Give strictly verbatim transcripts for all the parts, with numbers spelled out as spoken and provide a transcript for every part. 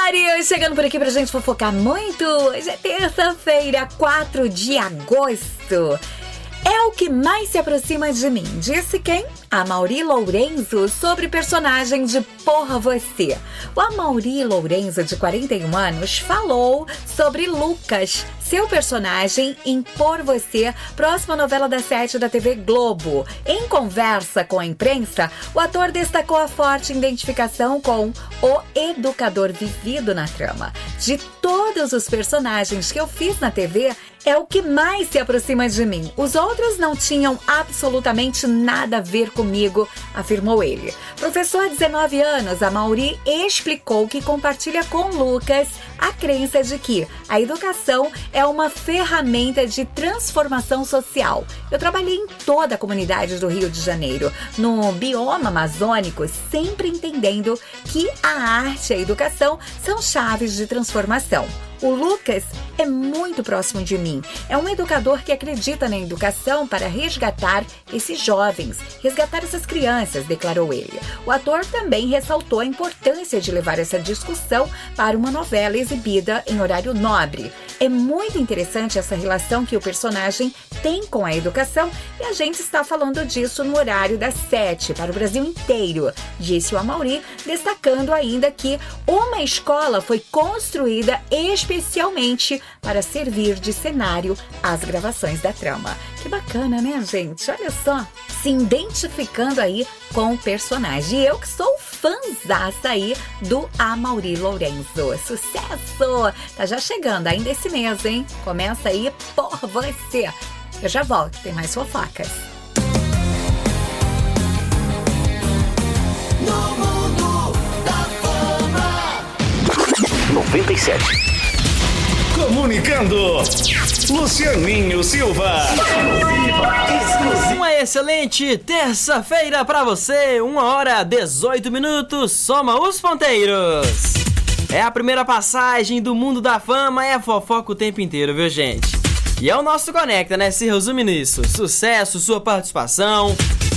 Mari, chegando por aqui pra gente fofocar muito. Hoje é terça-feira, quatro de agosto. É o que mais se aproxima de mim, disse quem? Amaury Lourenço, sobre personagem de Por Você. O Amaury Lourenço, de quarenta e um anos, falou sobre Lucas, seu personagem em Por Você, próxima novela das sete da T V Globo. Em conversa com a imprensa, o ator destacou a forte identificação com o educador vivido na trama. De todos os personagens que eu fiz na T V, é o que mais se aproxima de mim. Os outros não tinham absolutamente nada a ver comigo, afirmou ele. Professor de dezenove anos, Amaury explicou que compartilha com Lucas a crença de que a educação é uma ferramenta de transformação social. Eu trabalhei em toda a comunidade do Rio de Janeiro, no bioma amazônico, sempre entendendo que a arte e a educação são chaves de transformação. O Lucas é muito próximo de mim. É um educador que acredita na educação para resgatar esses jovens, resgatar essas crianças, declarou ele. O ator também ressaltou a importância de levar essa discussão para uma novela exibida em horário nobre. É muito interessante essa relação que o personagem tem com a educação e a gente está falando disso no horário das sete para o Brasil inteiro, disse o Amaury, destacando ainda que uma escola foi construída especialmente para servir de cenário às gravações da trama. Que bacana, né, gente? Olha só, se identificando aí com o personagem. E eu que sou fãzaça aí do Amaury Lourenço. Sucesso! Tá já chegando, ainda esse mês, hein? Começa aí Por Você. Eu já volto, tem mais fofocas. No mundo da fama. noventa e sete. Comunicando, Lucianinho Silva. Uma excelente terça-feira pra você, uma hora dezoito minutos, soma os ponteiros. É a primeira passagem do mundo da fama, é fofoca o tempo inteiro, viu, gente? E é o nosso Conecta, né? Se resume nisso. Sucesso, sua participação.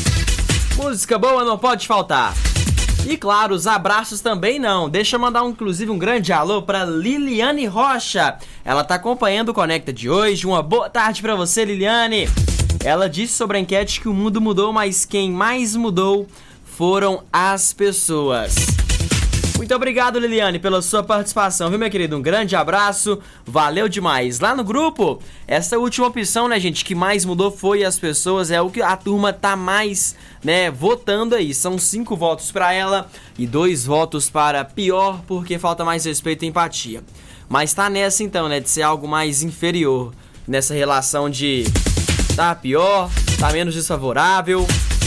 Música boa não pode faltar. E claro, os abraços também não. Deixa eu mandar, um, inclusive, um grande alô pra Liliane Rocha. Ela tá acompanhando o Conecta de hoje. Uma boa tarde pra você, Liliane. Ela disse sobre a enquete que o mundo mudou, mas quem mais mudou foram as pessoas. Muito obrigado, Liliane, pela sua participação, viu, meu querido? Um grande abraço, valeu demais. Lá no grupo, essa última opção, né, gente, que mais mudou foi as pessoas, é o que a turma tá mais, né, votando aí. São cinco votos pra ela e dois votos para pior, porque falta mais respeito e empatia. Mas tá nessa, então, né, de ser algo mais inferior, nessa relação de tá pior, tá menos desfavorável.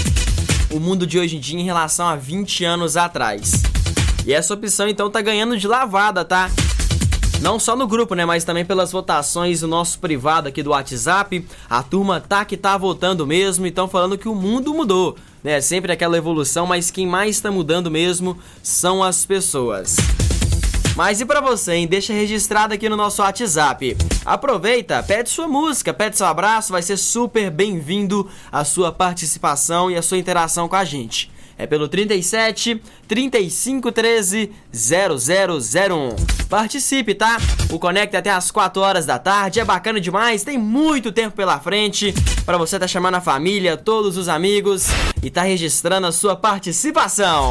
O mundo de hoje em dia em relação a vinte anos atrás. E essa opção, então, tá ganhando de lavada, tá? Não só no grupo, né? Mas também pelas votações do nosso privado aqui do WhatsApp. A turma tá que tá votando mesmo. Então, falando que o mundo mudou, né? Sempre aquela evolução, mas quem mais tá mudando mesmo são as pessoas. Mas e pra você, hein? Deixa registrado aqui no nosso WhatsApp. Aproveita, pede sua música, pede seu abraço. Vai ser super bem-vindo a sua participação e a sua interação com a gente. É pelo trinta e sete, trinta e cinco, treze, zero zero zero um. Participe, tá? O Conecta até as quatro horas da tarde. É bacana demais, tem muito tempo pela frente pra você tá chamando a família, todos os amigos e tá registrando a sua participação.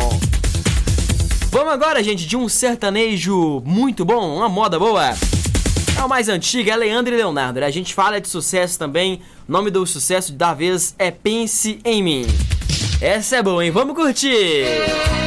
Vamos agora, gente, de um sertanejo muito bom, uma moda boa. É o mais antigo, é Leandro e Leonardo, né? A gente fala de sucesso também. O nome do sucesso da vez é Pense em Mim. Essa é boa, hein? Vamos curtir!